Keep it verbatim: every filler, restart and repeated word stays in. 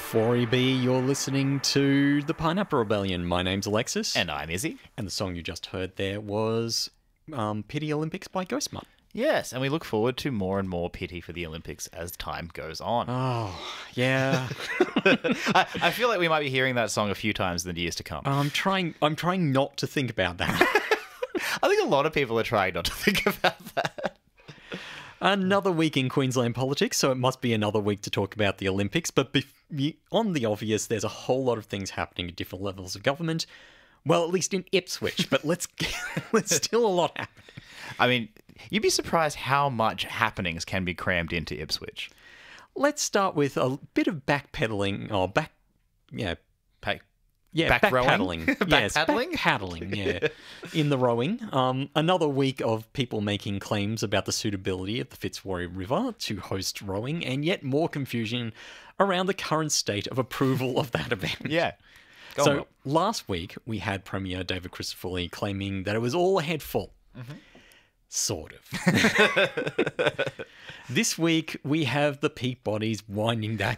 four E B, you're listening to The Pineapple Rebellion. My name's Alexis. And I'm Izzy. And the song you just heard there was um, Pity Olympics by Ghostmutt. Yes, and we look forward to more and more pity for the Olympics as time goes on. Oh, yeah. I, I feel like we might be hearing that song a few times in the years to come. I'm trying I'm trying not to think about that. I think a lot of people are trying not to think about that. Another week in Queensland politics, so it must be another week to talk about the Olympics. But bef- on the obvious, there's a whole lot of things happening at different levels of government. Well, at least in Ipswich, but let's get, there's still a lot happening. I mean, you'd be surprised how much happenings can be crammed into Ipswich. Let's start with a bit of backpedaling, or back, yeah, Back, yeah, back rowing? paddling, Back yes, paddling? back paddling, yeah, in the rowing. Um, another week of people making claims about the suitability of the Fitzroy River to host rowing, and yet more confusion around the current state of approval of that event. Yeah. Go so on, Will. last week we had Premier David Christopholi claiming that it was all ahead full. Mm-hmm. Sort of. This week we have the peak bodies winding back